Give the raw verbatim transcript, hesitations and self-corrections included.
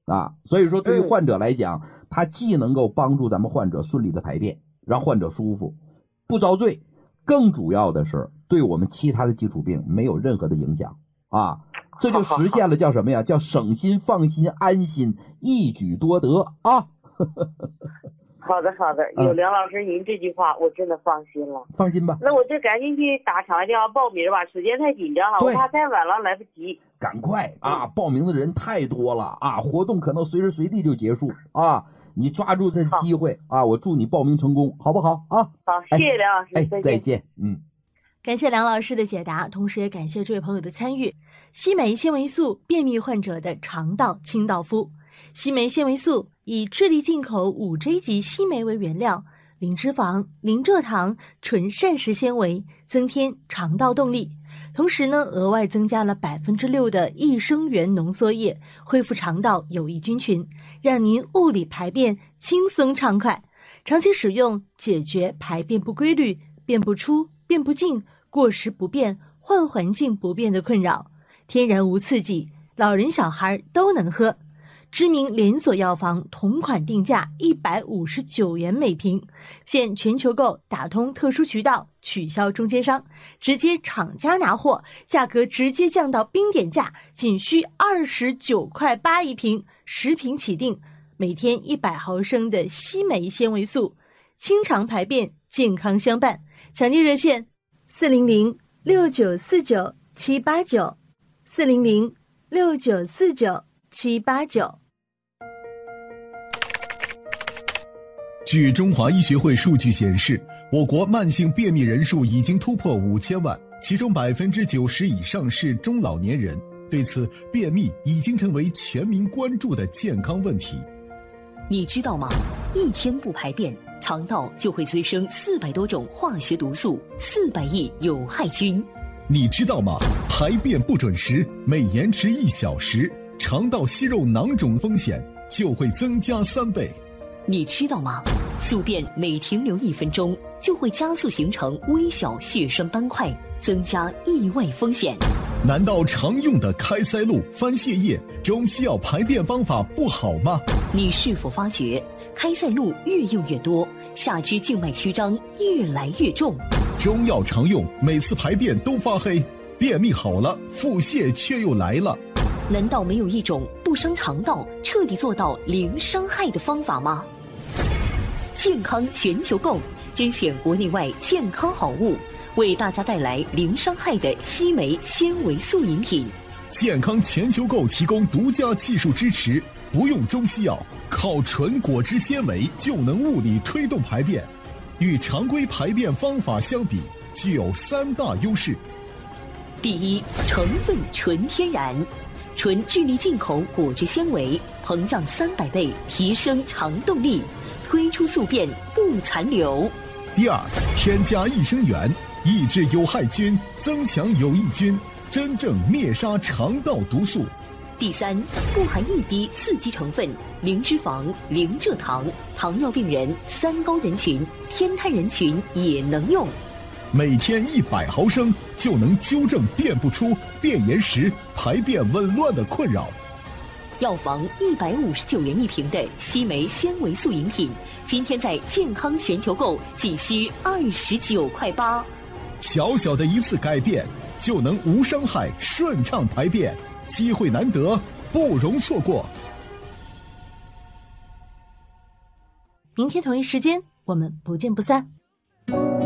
啊。所以说对于患者来讲，它既能够帮助咱们患者顺利的排便，让患者舒服不遭罪，更主要的是对我们其他的基础病没有任何的影响啊。这就实现了叫什么呀？叫省心放心安心，一举多得啊。 好的好的，有梁老师您这句话我真的放心了。 放心吧。 那我就赶紧去打场外电话报名吧，时间太紧张了，我怕太晚了来不及。 赶快啊！报名的人太多了啊，活动可能随时随地就结束啊，你抓住这机会啊！我祝你报名成功，好不好啊？ 好，谢谢梁老师， 哎， 再见。 再见。嗯， 感谢梁老师的解答，同时也感谢这位朋友的参与。西酶纤维素，便秘患者的肠道清道夫。西酶纤维素以智利进口 五 J 级西酶为原料，零脂肪、零蔗糖、纯膳食纤维，增添肠道动力。同时呢，额外增加了 百分之六 的益生元浓缩液，恢复肠道有益菌群，让您物理排便轻松畅快。长期使用，解决排便不规律、便不出、便不进、过食不便、换环境不便的困扰。天然无刺激，老人小孩都能喝。知名连锁药房同款定价一百五十九元每瓶，现全球购打通特殊渠道，取消中间商，直接厂家拿货，价格直接降到冰点价，仅需二十九块八一瓶，十瓶起订，每天一百毫升的西酶纤维素，清肠排便，健康相伴。抢订热线四零零六九四九七八九四零零六九四九七八九。 据中华医学会数据显示，我国慢性便秘人数已经突破五千万，其中百分之九十以上是中老年人。对此，便秘已经成为全民关注的健康问题。 你知道吗？一天不排便，肠道就会滋生四百多种化学毒素，四百亿有害菌。 你知道吗？排便不准时，每延迟一小时，肠道息肉囊肿风险就会增加三倍。 你知道吗？宿便每停留一分钟，就会加速形成微小血栓斑块，增加意外风险。 难道常用的开塞露、番泻叶、中西药排便方法不好吗？ 你是否发觉开塞露越用越多，下肢静脉曲张越来越重？ 中药常用，每次排便都发黑，便秘好了，腹泻却又来了。 难道没有一种不伤肠道、彻底做到零伤害的方法吗？健康全球购甄选国内外健康好物，为大家带来零伤害的西酶纤维素饮品。 健康全球购提供独家技术支持，不用中西药，靠纯果汁纤维就能物理推动排便，与常规排便方法相比，具有三大优势。 第一，成分纯天然，纯智利进口果汁纤维，膨胀三百倍，提升肠动力，推出宿便不残留。 第二，添加益生元，抑制有害菌，增强有益菌，真正灭杀肠道毒素。 第三，不含一滴刺激成分，零脂肪、零蔗糖，糖尿病人、三高人群、偏瘫人群也能用。 每天一百毫升就能纠正便不出、便延时、排便紊乱的困扰。 药房一百五十九元一瓶的西酶纤维素饮品，今天在健康全球购仅需二十九块八。 小小的一次改变，就能无伤害顺畅排便，机会难得，不容错过。 明天同一时间，我们不见不散。